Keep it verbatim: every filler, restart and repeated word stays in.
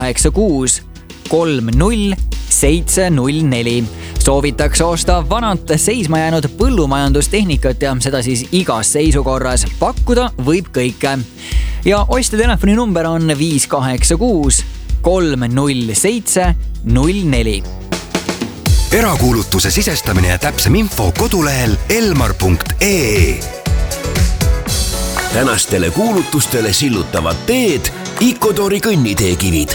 kaheksa kuus kolm null seitse null neli. Soovitakse osta vanalt seisma jäänud põllumajandustehnikat ja seda siis igas seisukorras. Pakkuda võib kõike. Ja ostja telefoni number on viis kaheksa kuus kolm null seitse null neli. Erakuulutuse sisestamine ja täpsem info kodulehel elmar punkt ee. Tänastele kuulutustele sillutavad teed Icodori kõnniteekivid.